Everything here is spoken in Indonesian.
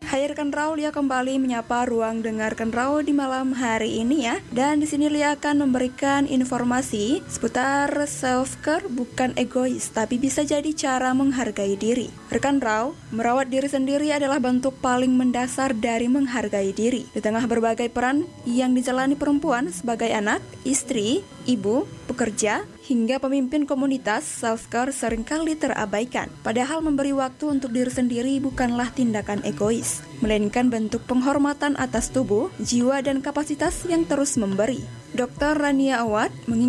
Hai rekan Rau, Lia kembali menyapa ruang dengarkan Rau di malam hari ini ya. Dan di sini Lia akan memberikan informasi seputar self-care bukan egois, tapi bisa jadi cara menghargai diri. Rekan Rau, merawat diri sendiri adalah bentuk paling mendasar dari menghargai diri. Di tengah berbagai peran yang dijalani perempuan sebagai anak, istri, ibu, pekerja, hingga pemimpin komunitas, self-care seringkali terabaikan. Padahal memberi waktu untuk diri sendiri bukanlah tindakan egois, melainkan bentuk penghormatan atas tubuh, jiwa, dan kapasitas yang terus memberi. Dr. Rania Awad